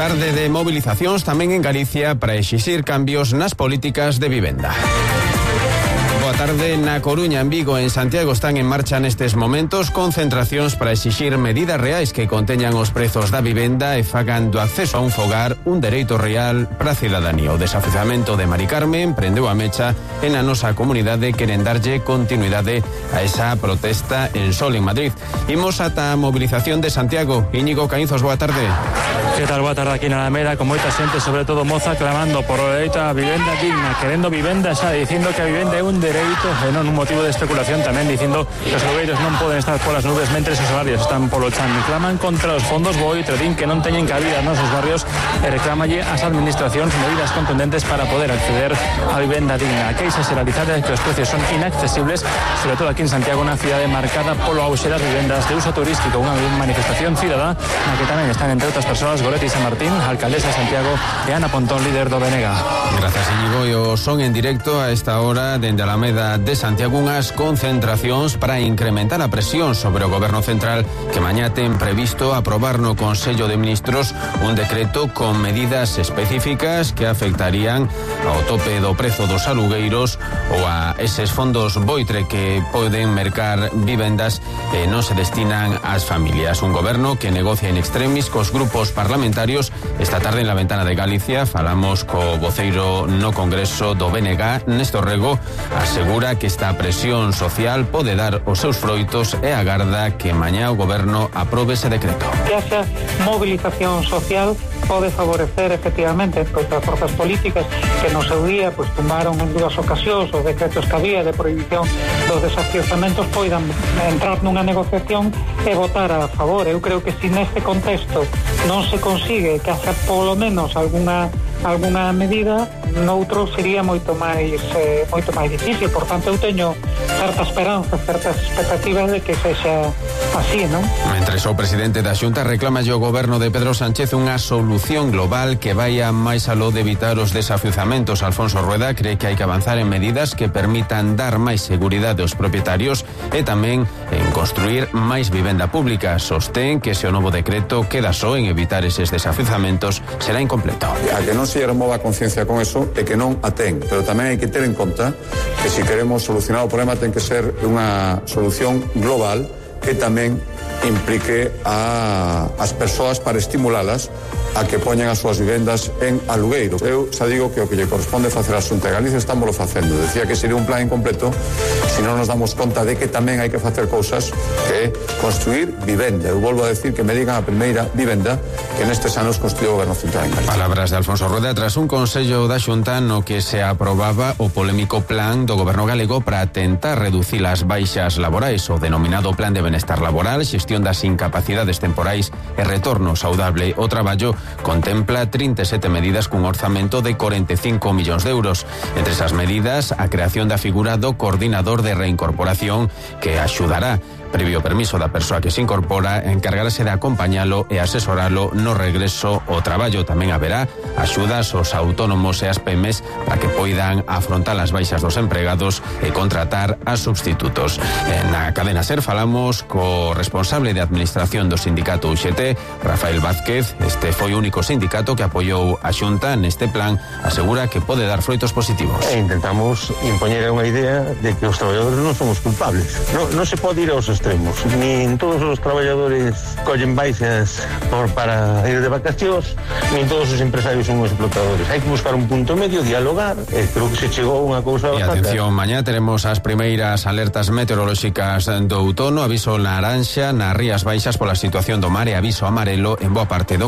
Tarde de movilizacións tamén en Galicia para exixir cambios nas políticas de vivenda. Boa tarde. Na Coruña, en Vigo, en Santiago están en marcha nestes momentos concentracións para exixir medidas reais que conteñan os prezos da vivenda e fagan do acceso a un fogar un dereito real para a cidadanía. O desafiuzamento de Mari Carmen prendeu a mecha en a nosa comunidade, queren darlle continuidade a esa protesta en Sol, en Madrid. Imos ata a movilización de Santiago. Íñigo Caínzos, boa tarde. Que tal? Boa tarde aquí na Alameda, con moita xente, sobre todo moza, clamando por o dereito a vivenda digna, querendo vivenda xa, dicindo que a vivenda é un dereito e non un motivo de especulación, tamén dicindo que os alugueiros non poden estar polas nubes mentre os salarios están polo chan. Claman contra os fondos Boitre, din que non teñen cabida nos nosos barrios e reclamalle ás administracións medidas contundentes para poder acceder a vivenda digna. A queixa xeralizada é que os precios son inaccesibles, sobre todo aquí en Santiago, unha cidade marcada polo auxe das vivendas de uso turístico, unha manifestación cidadá na que tamén están, entre outras persoas, Goretti San Martín, alcaldesa de Santiago, e Ana Pontón, líder do BNG. Gracias, Íñigo. E o son en directo a esta hora dende a Alameda de Santiago, unhas concentracións para incrementar a presión sobre o Goberno Central, que mañá ten previsto aprobar no Consello de Ministros un decreto con medidas específicas que afectarían ao tope do prezo dos alugueiros ou a eses fondos Boitre que poden mercar vivendas e non se destinan ás familias. Un goberno que negocia in extremis cos grupos parlamentarios. Esta tarde en la Ventana de Galicia falamos co voceiro no Congreso do BNG, Néstor Rego, asegura que esta presión social pode dar os seus froitos e agarda que mañá o goberno aprobe ese decreto. Que haxa movilización social pode favorecer efectivamente pois as forzas políticas que no seu día pois tomaron en dúas ocasións os decretos que había de prohibición dos desafiuzamentos, poidan entrar nunha negociación e votar a favor. Eu creo que se neste contexto non se consigue que haxa polo menos alguna medida, noutro sería moito máis difícil. Por tanto, eu teño certa esperanza, certas expectativas de que sexa así, non? Mentres o presidente da Xunta reclama ao goberno de Pedro Sánchez unha solución global que vaya máis aló de evitar os desafiuzamentos. Alfonso Rueda cree que hai que avanzar en medidas que permitan dar máis seguridade aos propietarios e tamén en construir máis vivenda pública. Sostén que se o novo decreto queda só en evitar eses desafiuzamentos, será incompleto. A que non se remova a conciencia con eso é que non a ten, pero tamén hai que ter en conta que se queremos solucionar o problema ten que ser unha solución global que tamén implique as persoas para estimularlas a que poñan as súas vivendas en alugueiro. Eu xa digo que o que lle corresponde facer a Xunta de Galicia estámoslo facendo. Decía que sería un plan incompleto se non nos damos conta de que tamén hai que facer cousas que construir vivenda. Eu volvo a decir que me digan a primeira vivenda que nestes anos construiu o Goberno Central en Galicia. Palabras de Alfonso Rueda tras un consello da Xunta no que se aprobaba o polémico plan do Goberno galego para tentar reducir as baixas laborais, o denominado Plan de Benestar Laboral, xestión das incapacidades temporais e retorno saudable ao traballo. Contempla 37 medidas cun orzamento de 45 millóns de euros. Entre esas medidas, a creación da figura do coordinador de reincorporación que axudará, previo permiso da persoa que se incorpora, encargarse de acompañalo e asesoralo no regreso ao traballo. Tamén haberá axudas aos autónomos e as PEMES para que poidan afrontar as baixas dos empregados e contratar a substitutos. Na cadena SER falamos co responsable de administración do sindicato UGT, Rafael Vázquez. Este foi o único sindicato que apoiou a Xunta neste plan. Asegura que pode dar froitos positivos. Intentamos impoñer unha idea de que os traballadores non somos culpables. Non se pode ir aos extremos. Nin todos os traballadores collen baixas para ir de vacacións, nin todos os empresarios son explotadores. Hai que buscar un punto medio, dialogar, e creo que se chegou a unha cousa bastante. E atención, mañá teremos as primeiras alertas meteorolóxicas do outono, aviso laranxa nas Rías Baixas pola situación do mar e aviso amarelo en boa parte do